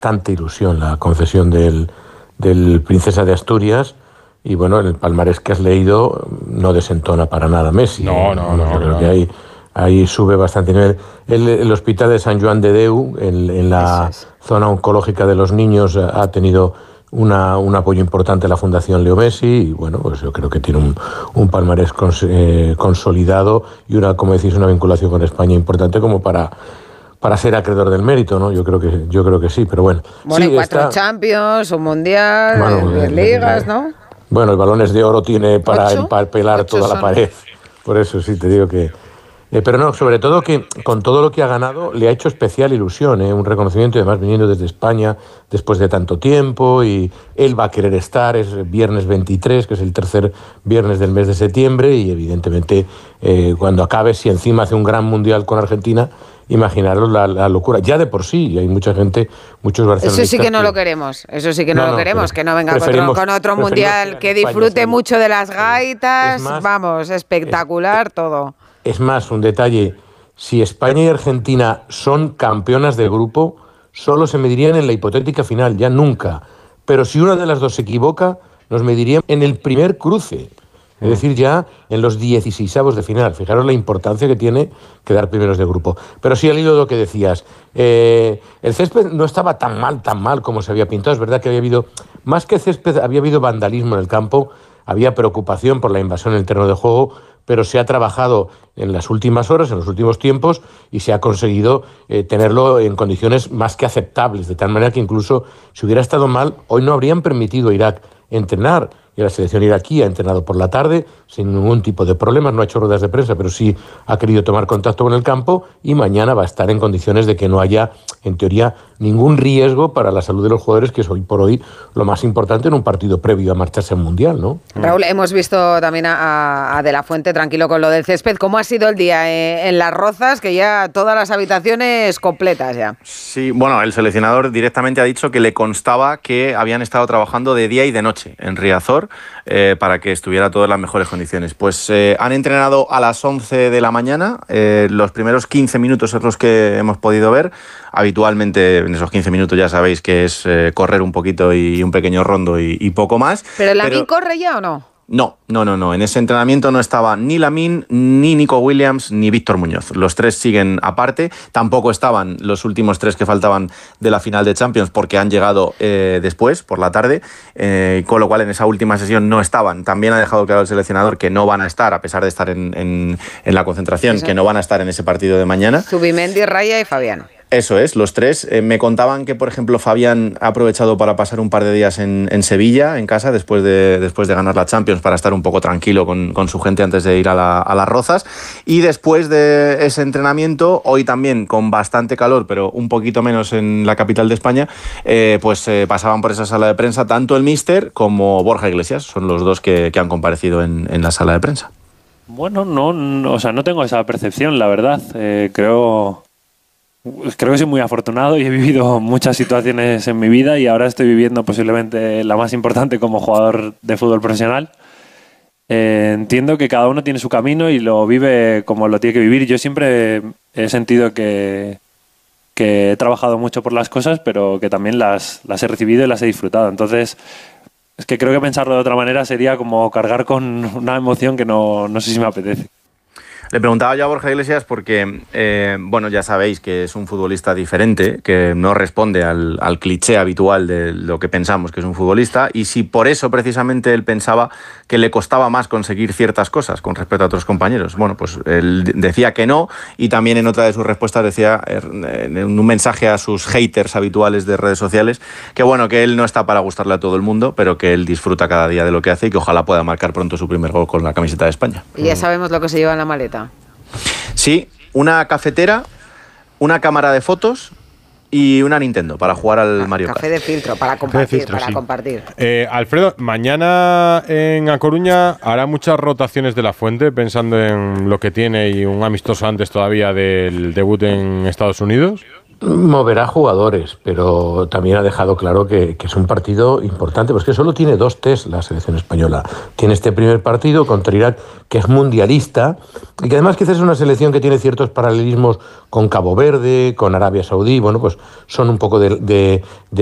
tanta ilusión la concesión del Princesa de Asturias. Y bueno, el palmarés que has leído no desentona para nada Messi. No. Creo que ahí sube bastante nivel. El hospital de Sant Joan de Déu, en la zona oncológica de los niños, ha tenido un apoyo importante de la Fundación Leo Messi. Y bueno, pues yo creo que tiene un palmarés consolidado y como decís, una vinculación con España importante como para ser acreedor del mérito, ¿no? Yo creo que sí, pero bueno. Bueno, sí, y 4 Champions, un Mundial, 10 ligas, ¿no? Bueno, el Balones de Oro tiene para empapelar toda la pared. Por eso sí, te digo que... pero no, sobre todo que con todo lo que ha ganado le ha hecho especial ilusión, un reconocimiento, y además viniendo desde España después de tanto tiempo, y él va a querer estar, es viernes 23, que es el tercer viernes del mes de septiembre, y evidentemente cuando acabe, si encima hace un gran Mundial con Argentina, imaginaros la locura. Ya de por sí, hay mucha gente, muchos barcelonistas... Eso sí que no lo queremos, que no venga con otro Mundial, que disfrute mucho de las gaitas, vamos, espectacular todo. Es más, un detalle, si España y Argentina son campeonas de grupo, solo se medirían en la hipotética final, ya nunca. Pero si una de las dos se equivoca, nos medirían en el primer cruce. Es decir, ya en los 16avos de final. Fijaros la importancia que tiene quedar primeros de grupo. Pero sí, al hilo de lo que decías, el césped no estaba tan mal como se había pintado. Es verdad que había habido, más que césped, había habido vandalismo en el campo, había preocupación por la invasión en el terreno de juego, pero se ha trabajado en las últimas horas, en los últimos tiempos, y se ha conseguido tenerlo en condiciones más que aceptables, de tal manera que incluso si hubiera estado mal, hoy no habrían permitido a Irak entrenar. Y la selección iraquí ha entrenado por la tarde sin ningún tipo de problemas, no ha hecho ruedas de prensa, pero sí ha querido tomar contacto con el campo, y mañana va a estar en condiciones de que no haya, en teoría, ningún riesgo para la salud de los jugadores, que es hoy por hoy lo más importante en un partido previo a marcharse al Mundial, ¿no? Raúl, hemos visto también a De la Fuente tranquilo con lo del césped. ¿Cómo ha sido el día en Las Rozas, que ya todas las habitaciones completas ya? Sí, bueno, el seleccionador directamente ha dicho que le constaba que habían estado trabajando de día y de noche en Riazor para que estuviera todo en las mejores condiciones. Pues han entrenado a las 11 de la mañana, los primeros 15 minutos es los que hemos podido ver. Habitualmente en esos 15 minutos ya sabéis que es correr un poquito y un pequeño rondo y poco más. ¿Pero Lamine corre ya o no? No. En ese entrenamiento no estaba ni Lamine, ni Nico Williams, ni Víctor Muñoz. Los tres siguen aparte. Tampoco estaban los últimos tres que faltaban de la final de Champions, porque han llegado después, por la tarde, con lo cual en esa última sesión no estaban. También ha dejado claro el seleccionador que no van a estar, a pesar de estar en la concentración, que no van a estar en ese partido de mañana. Zubimendi, Raya y Fabián. Eso es, los tres. Me contaban que, por ejemplo, Fabián ha aprovechado para pasar un par de días en Sevilla, en casa, después de ganar la Champions, para estar un poco tranquilo con su gente antes de ir a Las Rozas. Y después de ese entrenamiento, hoy también con bastante calor, pero un poquito menos en la capital de España, pasaban por esa sala de prensa tanto el míster como Borja Iglesias. Son los dos que han comparecido en la sala de prensa. Bueno, no tengo esa percepción, la verdad. Creo que soy muy afortunado y he vivido muchas situaciones en mi vida, y ahora estoy viviendo posiblemente la más importante como jugador de fútbol profesional. Entiendo que cada uno tiene su camino y lo vive como lo tiene que vivir. Yo siempre he sentido que he trabajado mucho por las cosas, pero que también las he recibido y las he disfrutado. Entonces, es que creo que pensarlo de otra manera sería como cargar con una emoción que no sé si me apetece. Le preguntaba yo a Borja Iglesias porque, ya sabéis que es un futbolista diferente, que no responde al cliché habitual de lo que pensamos que es un futbolista, y si por eso precisamente él pensaba que le costaba más conseguir ciertas cosas con respecto a otros compañeros. Bueno, pues él decía que no, y también en otra de sus respuestas decía, en un mensaje a sus haters habituales de redes sociales, que él no está para gustarle a todo el mundo, pero que él disfruta cada día de lo que hace y que ojalá pueda marcar pronto su primer gol con la camiseta de España. Y ya sabemos lo que se lleva en la maleta. Sí, una cafetera, una cámara de fotos y una Nintendo para jugar al Mario Kart. Café de filtro, para compartir. Alfredo, mañana en A Coruña hará muchas rotaciones de la Fuente, pensando en lo que tiene y un amistoso antes todavía del debut en Estados Unidos. Moverá jugadores, pero también ha dejado claro que es un partido importante, porque solo tiene 2 test la selección española. Tiene este primer partido contra Irak, que es mundialista, y que además quizás es una selección que tiene ciertos paralelismos con Cabo Verde, con Arabia Saudí, bueno, pues son un poco de